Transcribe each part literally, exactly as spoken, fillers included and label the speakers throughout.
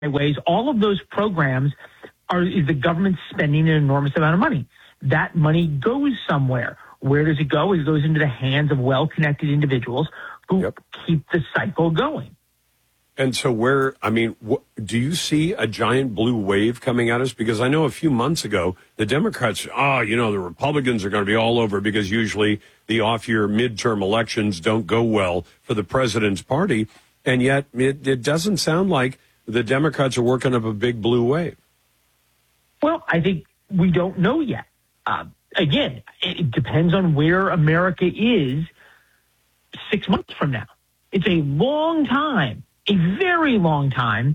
Speaker 1: ways. All of those programs are is the government spending an enormous amount of money. That money goes somewhere. Where does it go? It goes into the hands of well-connected individuals who yep. keep the cycle going.
Speaker 2: And so where, I mean, wh- do you see a giant blue wave coming at us? Because I know a few months ago, the Democrats, oh, you know, the Republicans are going to be all over because usually the off-year midterm elections don't go well for the president's party. And yet it, it doesn't sound like the Democrats are working up a big blue wave.
Speaker 1: Well, I think we don't know yet. Uh, again, it depends on where America is six months from now. It's a long time, a very long time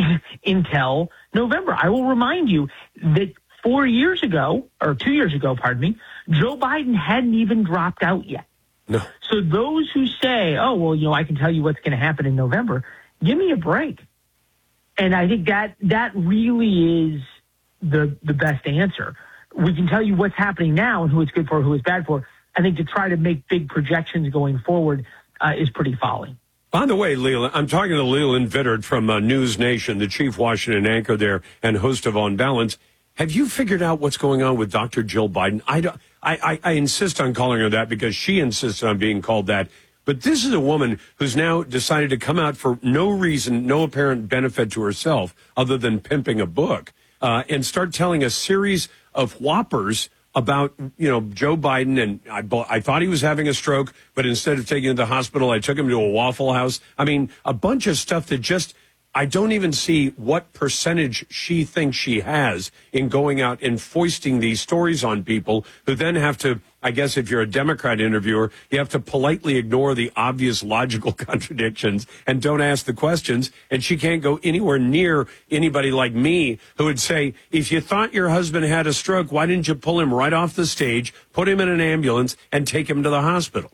Speaker 1: until November. I will remind you that four years ago, or two years ago, pardon me, Joe Biden hadn't even dropped out yet.
Speaker 2: No.
Speaker 1: So those who say, oh, well, you know, I can tell you what's going to happen in November, give me a break. And I think that that really is the the best answer. We can tell you what's happening now and who it's good for, who it's bad for. I think to try to make big projections going forward uh, is pretty folly.
Speaker 2: By the way, Leland, I'm talking to Leland Vittert from uh, News Nation, the chief Washington anchor there and host of On Balance. Have you figured out what's going on with Doctor Jill Biden? I, don't, I, I, I insist on calling her that because she insists on being called that. But this is a woman who's now decided to come out for no reason, no apparent benefit to herself other than pimping a book, uh, and start telling a series of whoppers about, you know, Joe Biden. And I, I thought he was having a stroke, but instead of taking him to the hospital, I took him to a Waffle House. I mean, a bunch of stuff that just, I don't even see what percentage she thinks she has in going out and foisting these stories on people who then have to, I guess if you're a Democrat interviewer, you have to politely ignore the obvious logical contradictions and don't ask the questions. And she can't go anywhere near anybody like me who would say, if you thought your husband had a stroke, why didn't you pull him right off the stage, put him in an ambulance, and take him to the hospital?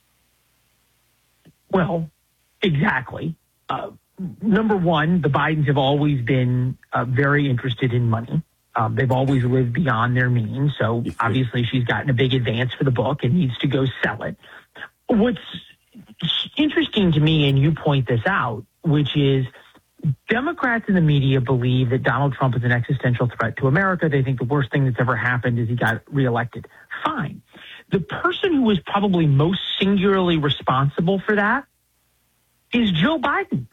Speaker 1: Well, exactly. Uh, number one, the Bidens have always been uh, very interested in money. Um, they've always lived beyond their means. So obviously she's gotten a big advance for the book and needs to go sell it. What's interesting to me, and you point this out, which is Democrats in the media believe that Donald Trump is an existential threat to America. They think the worst thing that's ever happened is he got reelected. Fine. The person who was probably most singularly responsible for that is Joe Biden.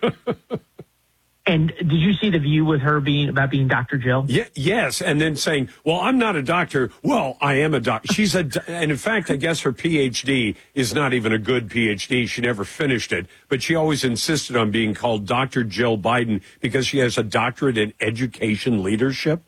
Speaker 1: And did you see the View with her being about being Doctor Jill?
Speaker 2: Yeah, yes, and then saying, well, I'm not a doctor. Well, I am a doctor. She's a, and in fact, I guess her P H D is not even a good P H D. She never finished it, but she always insisted on being called Doctor Jill Biden because she has a doctorate in education leadership.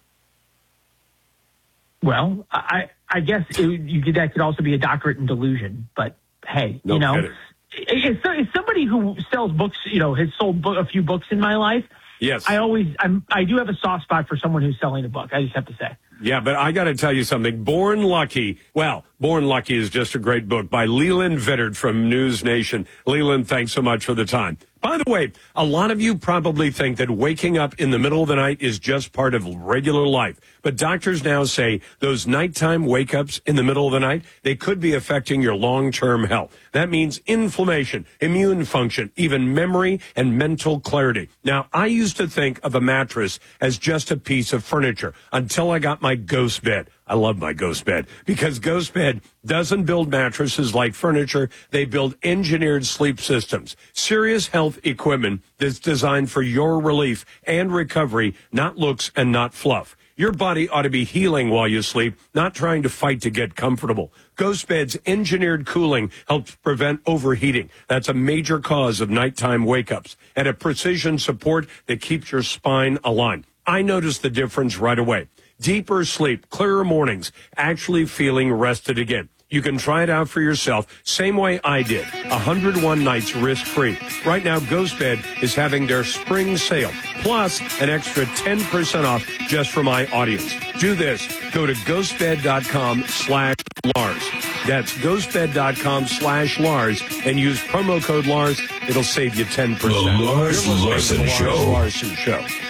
Speaker 1: Well, I, I guess it, you could, that could also be a doctorate in delusion, but hey,
Speaker 2: no
Speaker 1: you know.
Speaker 2: kidding.
Speaker 1: As somebody who sells books, you know, has sold a few books in my life.
Speaker 2: Yes.
Speaker 1: I always, I'm, I do have a soft spot for someone who's selling a book. I just have to say.
Speaker 2: Yeah, but I got to tell you something. Born Lucky. Well, Born Lucky is just a great book by Leland Vittert from News Nation. Leland, thanks so much for the time. By the way, a lot of you probably think that waking up in the middle of the night is just part of regular life. But doctors now say those nighttime wake-ups in the middle of the night, they could be affecting your long-term health. That means inflammation, immune function, even memory and mental clarity. Now, I used to think of a mattress as just a piece of furniture until I got my Ghost bed. I love my Ghost bed because Ghost bed doesn't build mattresses like furniture. They build engineered sleep systems, serious health equipment that's designed for your relief and recovery, not looks and not fluff. Your body ought to be healing while you sleep, not trying to fight to get comfortable. Ghost Bed's engineered cooling helps prevent overheating. That's a major cause of nighttime wake-ups. And a precision support that keeps your spine aligned. I noticed the difference right away. Deeper sleep, clearer mornings, actually feeling rested again. You can try it out for yourself, same way I did. one hundred one nights risk-free. Right now, Ghost Bed is having their spring sale, plus an extra ten percent off just for my audience. Do this. Go to ghostbed.com slash Lars. That's ghostbed.com slash Lars and use promo code Lars. It'll save you ten percent.
Speaker 3: The Lars Larson Show.
Speaker 2: Larson Show.